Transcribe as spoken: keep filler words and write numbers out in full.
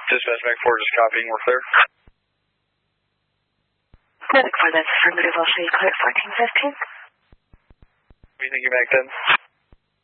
Dispatch Mac four, just copying, we're clear. Medic for this affirmative, I'll show you clear fourteen fifteen. What do you think, you Mac ten?